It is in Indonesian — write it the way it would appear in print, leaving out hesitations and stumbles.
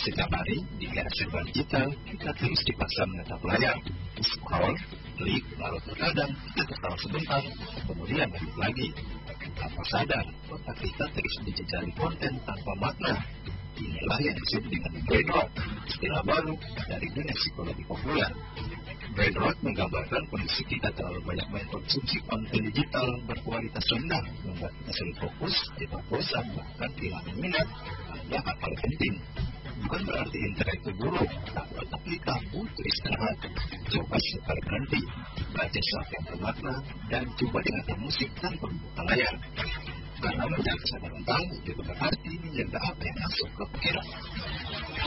Setiap hari di era serba digital, kita terus dipaksa menatap layar, scroll, klik, lalu terkadang kita tertawa sebentar, kemudian balik lagi. Tanpa sadar, otak kita terus dijejali konten tanpa makna. Inilah yang disebut dengan brain rot, istilah baru dari dunia psikologi populer. Brain rot menggambarkan kondisi kita terlalu banyak mengkonsumsi konten digital berkualitas rendah, membuat kita sulit fokus, cepat bosan, bahkan kehilangan minat pada hal penting. Bukan berarti internet itu buruk, tapi otak kita butuh istirahat. Coba sekali berhenti, baca sesuatu yang bermakna, dan coba dengarkan musik tanpa membuka layar. Karena menjaga kesadaran tahu juga berarti menjaga apa yang masuk ke pikiran.